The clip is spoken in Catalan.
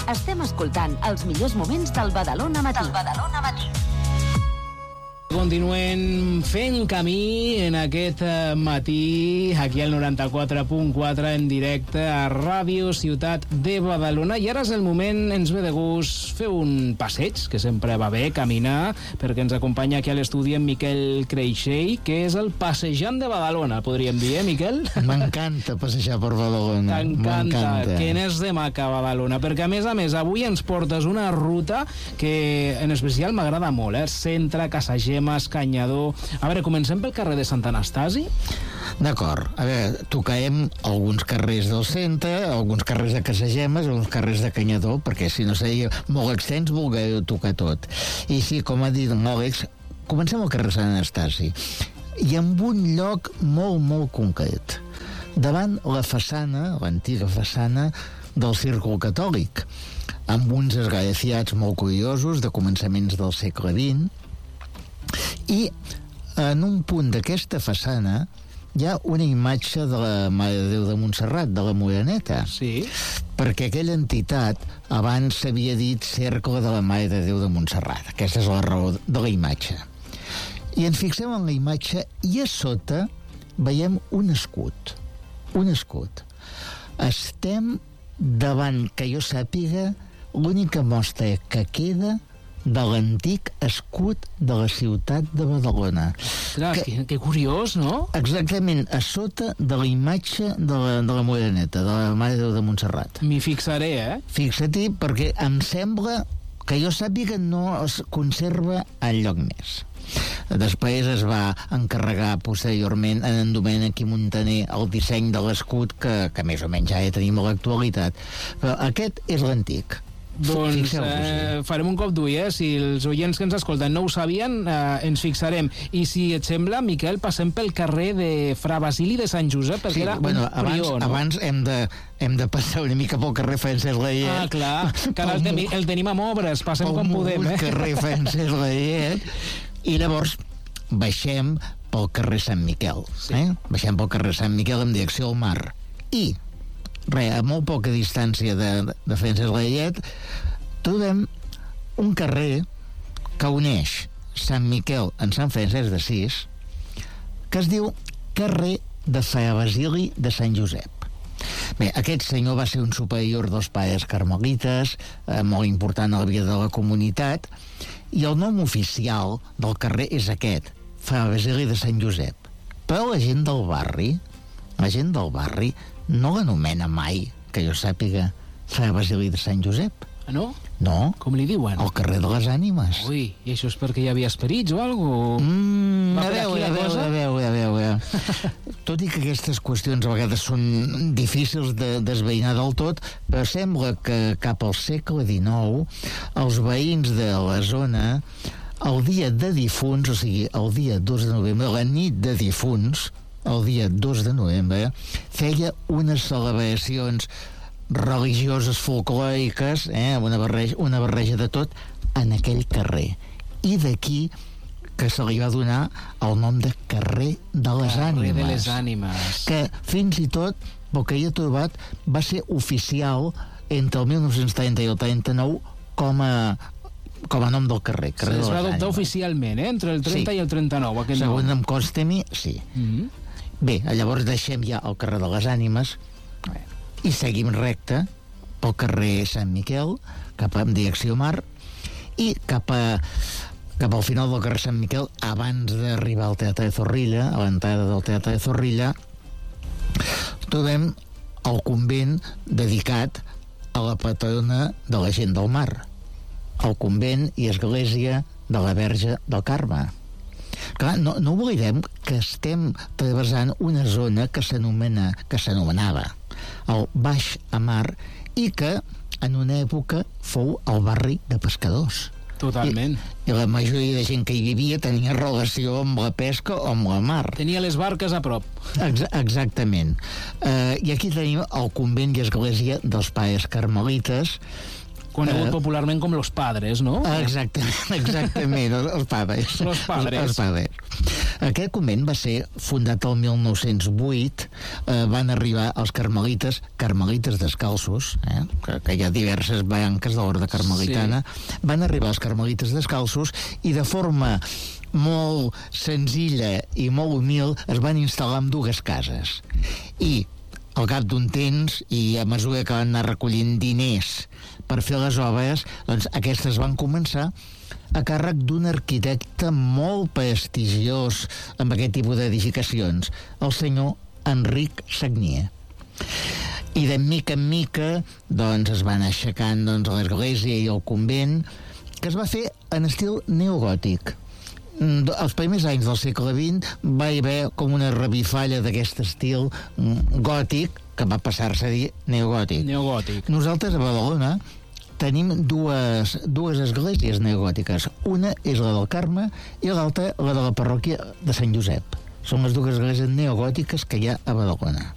Estem escoltant els millors moments del Badalona Matí. Continuem fent camí en aquest matí aquí al 94.4 en directe a Ràdio Ciutat de Badalona, i ara és el moment, ens ve de gust fer un passeig, que sempre va bé caminar, perquè ens acompanya aquí a l'estudi en Miquel Creixell, que és el passejant de Badalona, podríem dir, Miquel? M'encanta passejar per Badalona. T'encanta, que n'és de maca Badalona, perquè a més avui ens portes una ruta que en especial m'agrada molt, Centre, Casagemes, Canyador. A veure, comencem pel carrer de Sant Anastasi? D'acord. A veure, tocarem alguns carrers del centre, alguns carrers de Casagemes, alguns carrers de Canyador, perquè si no seria molt extens, voler tocar tot. I sí, com ha dit l'Àlex, comencem al carrer Sant Anastasi. I en un lloc molt concret. Davant la façana, l'antiga façana del Círcul Catòlic, amb uns esgrafiats molt curiosos de començaments del segle XX, i en un punt d'aquesta façana hi ha una imatge de la Mare de Déu de Montserrat, de la Moreneta. Sí. Perquè aquella entitat abans s'havia dit Cercle de la Mare de Déu de Montserrat. Aquesta és la raó de la imatge. I ens fixem en la imatge i a sota veiem un escut. Un escut. Estem davant, que jo sàpiga, l'única mostra que queda de l'antic escut de la ciutat de Badalona. Clar, que curiós, no? Exactament, a sota de la imatge de la Moreneta, de la Mare de Déu de Montserrat. M'hi fixaré, Fixa-t'hi, perquè em sembla que jo sàpiga no es conserva enlloc més. Després es va encarregar posteriorment a en Domènec i Montaner el disseny de l'escut que més o menys ja tenim a l'actualitat. Però aquest és l'antic. Doncs farem un cop d'ull, si els oients que ens escolten no ho sabien, ens fixarem. I si et sembla, Miquel, passem pel carrer de Fra Basili de Sant Josep, perquè era un prior, no? Abans hem de passar una mica pel carrer Francesc Layet. Ah, clar, que ara el tenim amb obres, passem com podem, el carrer Francesc Layet, i llavors baixem pel carrer Sant Miquel. Baixem pel carrer Sant Miquel en direcció al mar. I a molt poca distància de Francesc Layet trobem un carrer que uneix Sant Miquel amb Sant Francesc d'Assís, que es diu carrer de Fra Basili de Sant Josep. Bé, aquest senyor va ser un superior dels pares carmelites, molt important a la vida de la comunitat, i el nom oficial del carrer és aquest, Fra Basili de Sant Josep. Però la gent del barri no l'anomena mai, que jo sàpiga, Fra Basili de Sant Josep. Ah, no? No. Com li diuen? El carrer de les Ànimes. Ui, i això és perquè hi havia esperits o alguna cosa? A veure. Tot i que aquestes qüestions a vegades són difícils de desveïnar del tot, però sembla que cap al segle XIX els veïns de la zona, el dia de difunts, o sigui, el dia 2 de novembre, la nit de difunts, el dia 2 de novembre, feia unes celebracions religioses folclòriques, una barreja de tot, en aquell carrer. I d'aquí que se li va donar el nom de carrer de les Ànimes. Carrer de les Ànimes. Que fins i tot, pel que he trobat, va ser oficial entre el 1930 i el 39 com a nom del carrer. Carrer es va adoptar oficialment, entre el 30 i el 39, aquest nom. Segons em consta-mi, sí. Bé, llavors deixem ja el carrer de les Ànimes i seguim recte pel carrer Sant Miquel, cap en direcció mar, i cap al final del carrer Sant Miquel, abans d'arribar al Teatre de Zorrilla, a l'entrada del Teatre de Zorrilla, trobem el convent dedicat a la patrona de la gent del mar, el convent i església de la Verge del Carme. Clar, no oblidem que estem travessant una zona que s'anomenava el Baix Amar i que en una època fou el barri de pescadors. Totalment. I la majoria de gent que hi vivia tenia relació amb la pesca o amb la mar. Tenia les barques a prop. Exactament. I aquí tenim el convent i església dels pares carmelites, conegut popularment com los padres, no? Exactament, els padres. Los padres. Aquest convent va ser fundat el 1908, van arribar els carmelites descalços, que hi ha diverses branques de l'orde carmelitana, van arribar els carmelites descalços i de forma molt senzilla i molt humil es van instal·lar en dues cases. I al cap d'un temps, i a mesura que van anar recollint diners per fer les obres, doncs aquestes van començar a càrrec d'un arquitecte molt prestigiós amb aquest tipus d'edificacions, el senyor Enric Sagnier. I de mica en mica doncs, es van aixecant l'església i el convent, que es va fer en estil neogòtic. Els primers anys del segle XX va haver com una revifalla d'aquest estil gòtic que va passar-se a dir neogòtic. Nosaltres a Badalona tenim dues esglésies neogòtiques. Una és la del Carme i l'altra la de la parròquia de Sant Josep. Són les dues esglésies neogòtiques que hi ha a Badalona.